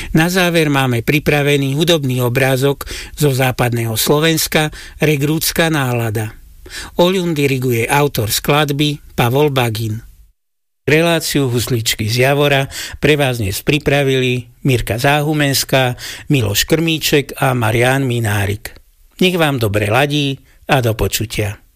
Na záver máme pripravený hudobný obrázok zo západného Slovenska, Regrúcka nálada. Oľun diriguje autor skladby Pavol Bagin. Reláciu Husličky z Javora pre vás dnes pripravili Mirka Záhumenská, Miloš Krmíček a Marián Minárik. Nech vám dobre ladí a do počutia.